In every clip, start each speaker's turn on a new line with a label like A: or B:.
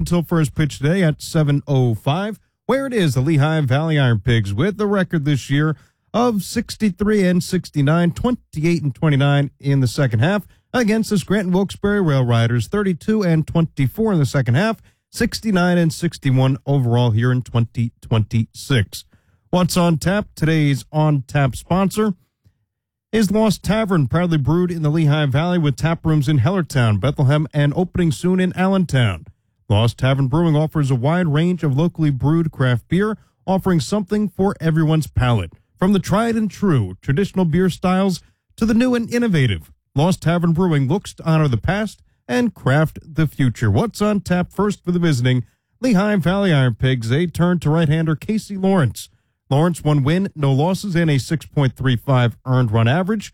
A: until first pitch today at 7:05, where it is the Lehigh Valley Iron Pigs with the record this year of 63-69, 28-29 in the second half against the Scranton Wilkes-Barre Rail Riders, 32-24 in the second half, 69-61 overall here in 2026. What's on tap? Today's on tap sponsor is Lost Tavern, proudly brewed in the Lehigh Valley with tap rooms in Hellertown, Bethlehem, and opening soon in Allentown. Lost Tavern Brewing offers a wide range of locally brewed craft beer, offering something for everyone's palate. From the tried and true traditional beer styles to the new and innovative, Lost Tavern Brewing looks to honor the past and craft the future. What's on tap first for the visiting Lehigh Valley Iron Pigs? They turn to right-hander Casey Lawrence. Lawrence, 1 win, no losses, and a 6.35 earned run average.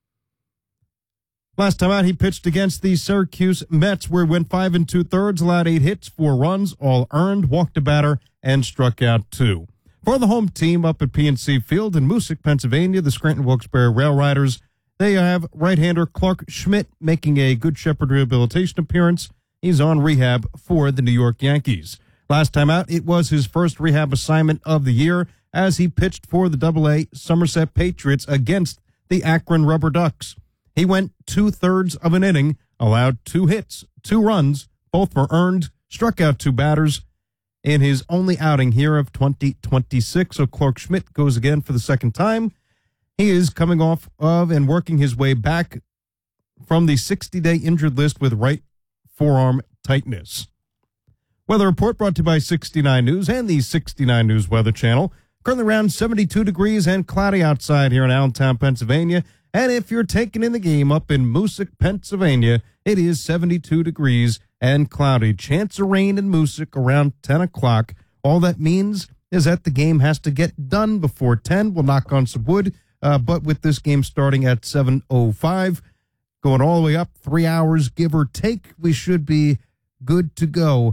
A: Last time out, he pitched against the Syracuse Mets, where he went 5 2/3, allowed 8 hits, 4 runs, all earned, walked a batter, and struck out 2. For the home team up at PNC Field in Moosic, Pennsylvania, the Scranton Wilkes-Barre Rail Riders, they have right-hander Clark Schmidt making a Good Shepherd rehabilitation appearance. He's on rehab for the New York Yankees. Last time out, it was his first rehab assignment of the year as he pitched for the Double-A Somerset Patriots against the Akron Rubber Ducks. He went 2/3 of an inning, allowed 2 hits, 2 runs, both were earned, struck out 2 batters in his only outing here of 2026. So Clark Schmidt goes again for the second time. He is coming off of and working his way back from the 60-day injured list with right forearm tightness. Weather report brought to you by 69 News and the 69 News Weather Channel. Currently around 72 degrees and cloudy outside here in Allentown, Pennsylvania. And if you're taking in the game up in Moosic, Pennsylvania, it is 72 degrees and cloudy. Chance of rain in Moosic around 10 o'clock. All that means is that the game has to get done before 10. We'll knock on some wood. But with this game starting at 7:05, going all the way up 3 hours, give or take, we should be good to go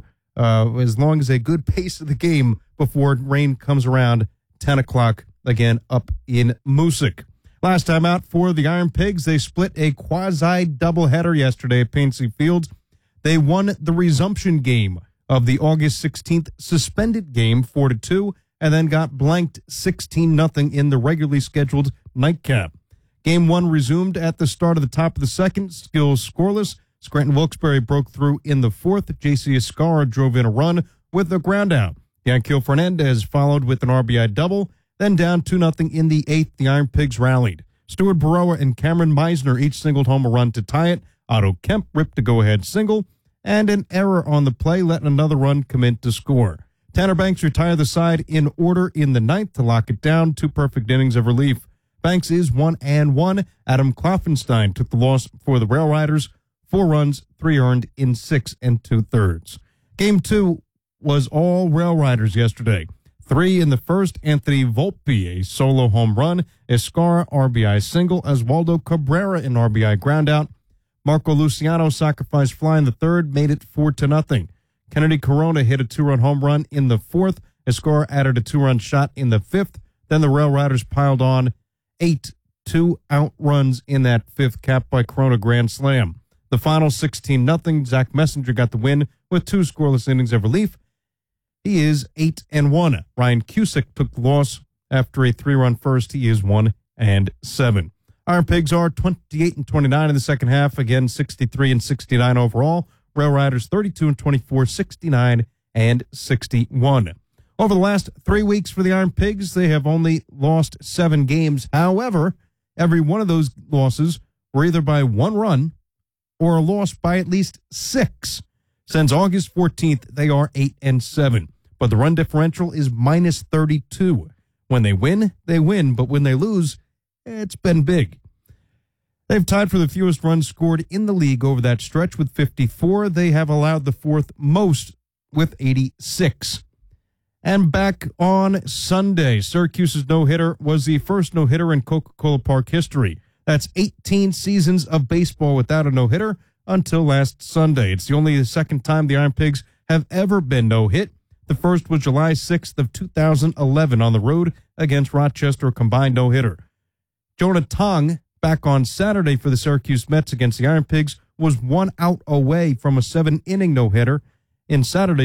A: as long as a good pace of the game before rain comes around 10 o'clock again up in Moosic. Last time out for the Iron Pigs, they split a quasi-doubleheader yesterday at PNC Field. They won the resumption game of the August 16th suspended game 4-2, and then got blanked 16-0 in the regularly scheduled nightcap. Game 1 resumed at the start of the top of the second, still scoreless. Scranton Wilkes-Barre broke through in the fourth. J.C. Escara drove in a run with a ground out. Yanquil Fernandez followed with an RBI double. Then down 2-0 in the eighth, the Iron Pigs rallied. Stuart Baroa and Cameron Meisner each singled home a run to tie it. Otto Kemp ripped a go-ahead single, and an error on the play let another run come in to score. Tanner Banks retired the side in order in the ninth to lock it down. 2 perfect innings of relief. Banks is 1-1. Adam Kloffenstein took the loss for the Rail Riders. 4 runs, 3 earned in 6 2/3. Game 2 was all Rail Riders yesterday. 3 in the first, Anthony Volpe, a solo home run. Escara, RBI single. Oswaldo Cabrera, an RBI groundout. Marco Luciano sacrificed fly in the third, made it 4-0. Kennedy Corona hit a 2-run home run in the fourth. Escara added a 2-run shot in the fifth. Then the Rail Riders piled on 8 2-out runs in that fifth, capped by Corona grand slam. The final 16-0. Zach Messenger got the win with 2 scoreless innings of relief. He is 8-1. Ryan Cusick took the loss after a 3-run first. He is 1-7. Iron Pigs are 28-29 in the second half. Again, 63-69 overall. Rail Riders 32-24, 69 61. Over the last 3 weeks for the Iron Pigs, they have only lost 7 games. However, every one of those losses were either by 1 run or a loss by at least 6. Since August 14th, they are 8-7. But the run differential is -32. When they win, but when they lose, it's been big. They've tied for the fewest runs scored in the league over that stretch with 54. They have allowed the 4th most with 86. And back on Sunday, Syracuse's no-hitter was the first no-hitter in Coca-Cola Park history. That's 18 seasons of baseball without a no-hitter until last Sunday. It's the only second time the Iron Pigs have ever been no-hit. The first was July 6th of 2011 on the road against Rochester, a combined no-hitter. Jonah Tong, back on Saturday for the Syracuse Mets against the Iron Pigs, was 1 out away from a 7-inning no-hitter in Saturday's